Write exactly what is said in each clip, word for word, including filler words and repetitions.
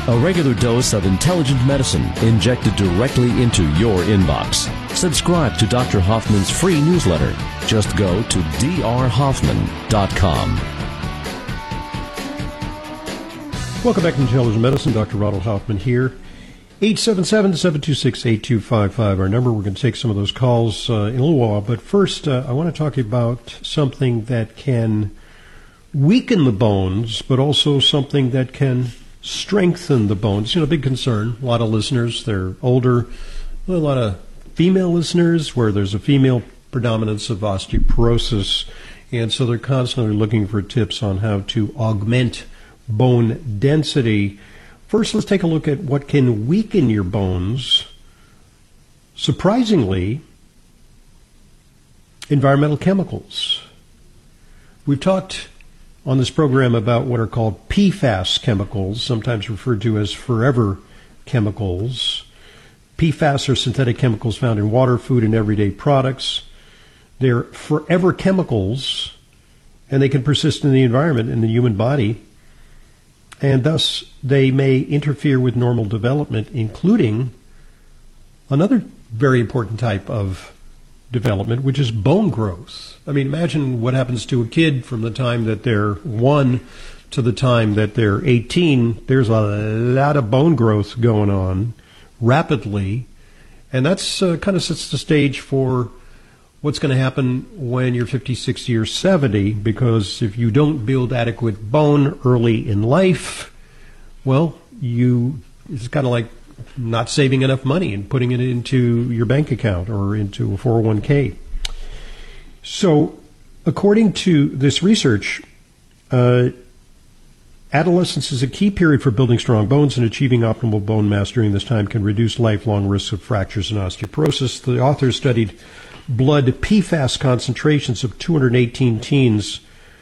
A regular dose of intelligent medicine injected directly into your inbox. Subscribe to Doctor Hoffman's free newsletter. Just go to d r hoffman dot com. Welcome back to Intelligent Medicine. Doctor Ronald Hoffman here. eight seven seven, seven two six, eight two five five, our number. We're going to take some of those calls uh, in a little while. But first, uh, I want to talk about something that can weaken the bones, but also something that can strengthen the bones. You know, big concern. A lot of listeners, they're older. A lot of female listeners where there's a female predominance of osteoporosis. And so they're constantly looking for tips on how to augment bone density. First, let's take a look at what can weaken your bones. Surprisingly, environmental chemicals. We've talked on this program about what are called P FAS chemicals, sometimes referred to as forever chemicals. P FAS are synthetic chemicals found in water, food, and everyday products. They're forever chemicals, and they can persist in the environment, in the human body. And thus, they may interfere with normal development, including another very important type of development, which is bone growth. I mean, imagine what happens to a kid from the time that they're one to the time that they're eighteen. There's a lot of bone growth going on rapidly, and that's uh, kind of sets the stage for what's going to happen when you're fifty, sixty, or seventy, because if you don't build adequate bone early in life, well, you it's kind of like not saving enough money and putting it into your bank account or into a four oh one k. So, according to this research, uh, adolescence is a key period for building strong bones, and achieving optimal bone mass during this time can reduce lifelong risks of fractures and osteoporosis. The authors studied blood P FAS concentrations of two hundred eighteen teens,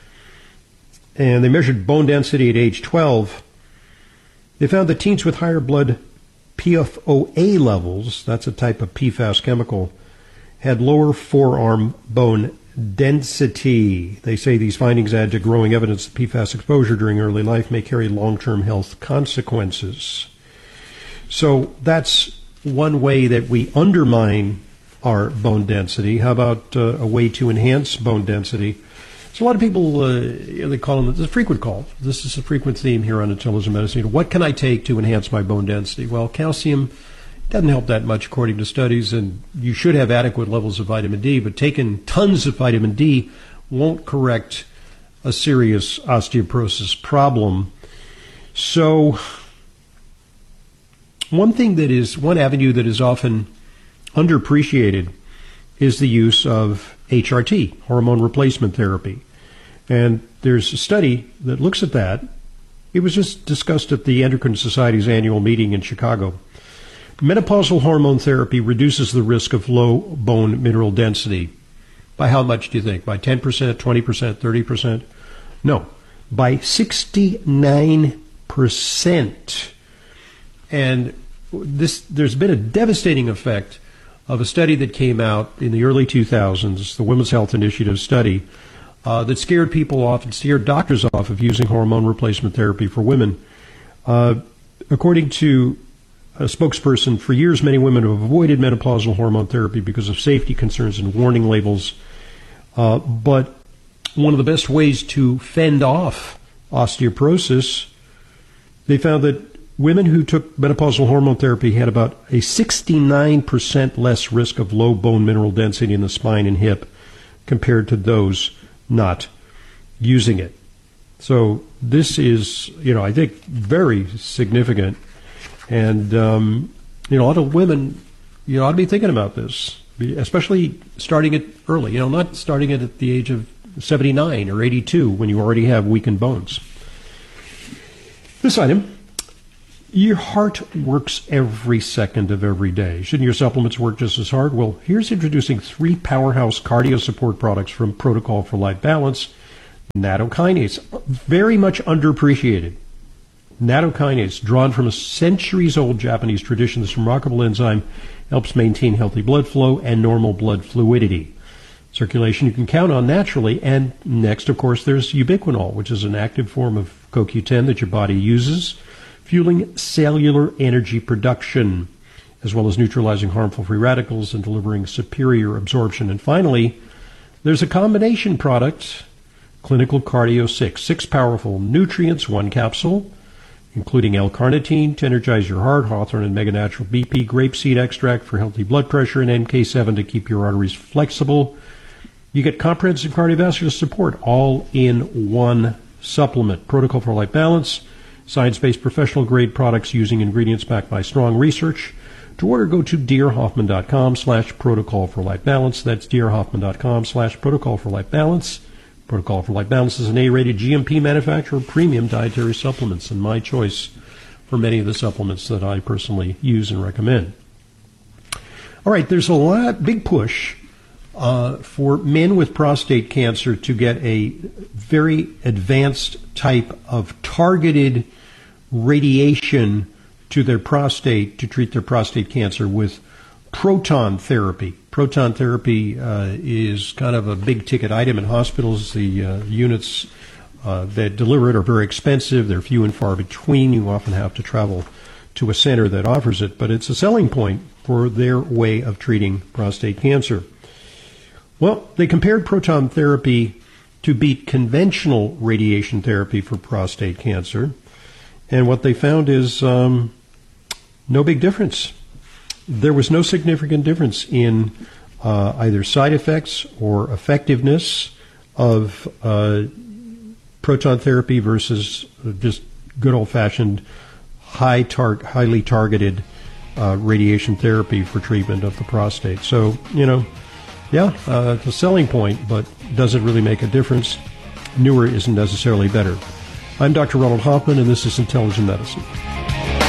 and they measured bone density at age twelve. They found that teens with higher blood P F O A levels, that's a type of P FAS chemical, had lower forearm bone density. They say these findings add to growing evidence that P FAS exposure during early life may carry long-term health consequences. So that's one way that we undermine our bone density. How about uh, a way to enhance bone density? So a lot of people, uh, they call them, this is a frequent call. This is a frequent theme here on Intelligent Medicine. What can I take to enhance my bone density? Well, calcium doesn't help that much according to studies, and you should have adequate levels of vitamin D, but taking tons of vitamin D won't correct a serious osteoporosis problem. So one thing that is, one avenue that is often underappreciated is the use of H R T, hormone replacement therapy. And there's a study that looks at that. It was just discussed at the Endocrine Society's annual meeting in Chicago. Menopausal hormone therapy reduces the risk of low bone mineral density. By how much do you think? By ten percent, twenty percent, thirty percent? No, by sixty-nine percent. And this, there's been a devastating effect of a study that came out in the early two thousands, the Women's Health Initiative study, uh, that scared people off and scared doctors off of using hormone replacement therapy for women. Uh, according to a spokesperson, for years many women have avoided menopausal hormone therapy because of safety concerns and warning labels. Uh, but one of the best ways to fend off osteoporosis, they found that women who took menopausal hormone therapy had about a sixty-nine percent less risk of low bone mineral density in the spine and hip compared to those not using it. So this is, you know, I think very significant. And, um, you know, a lot of women, you know, ought to be thinking about this, especially starting it early, you know, not starting it at the age of seventy-nine or eighty-two when you already have weakened bones. This item. Your heart works every second of every day. Shouldn't your supplements work just as hard? Well, here's introducing three powerhouse cardio support products from Protocol for Life Balance. Nattokinase, very much underappreciated. Nattokinase, drawn from a centuries-old Japanese tradition, this remarkable enzyme helps maintain healthy blood flow and normal blood fluidity. Circulation you can count on naturally. And next, of course, there's ubiquinol, which is an active form of C O Q ten that your body uses fueling cellular energy production, as well as neutralizing harmful free radicals and delivering superior absorption. And finally, there's a combination product, Clinical Cardio six. Six powerful nutrients, one capsule, including L-carnitine to energize your heart, Hawthorne and Mega Natural B P, grapeseed extract for healthy blood pressure, and M K seven to keep your arteries flexible. You get comprehensive cardiovascular support all in one supplement. Protocol for Life Balance, science-based professional-grade products using ingredients backed by strong research. To order, go to drhoffman.com slash protocol for life balance. That's drhoffman.com slash protocol for life balance. Protocol for Life Balance is an A-rated G M P manufacturer of premium dietary supplements, and my choice for many of the supplements that I personally use and recommend. All right, there's a lot, big push uh, for men with prostate cancer to get a very advanced type of targeted radiation to their prostate to treat their prostate cancer with proton therapy. Proton therapy uh, is kind of a big ticket item in hospitals. The uh, units uh, that deliver it are very expensive. They're few and far between. You often have to travel to a center that offers it, but it's a selling point for their way of treating prostate cancer. Well, they compared proton therapy to beat conventional radiation therapy for prostate cancer, and what they found is um, no big difference. There was no significant difference in uh, either side effects or effectiveness of uh, proton therapy versus just good old-fashioned, high tar- highly targeted uh, radiation therapy for treatment of the prostate. So, you know, yeah, uh, it's a selling point, but does it really make a difference? Newer isn't necessarily better. I'm Doctor Ronald Hoffman, and this is Intelligent Medicine.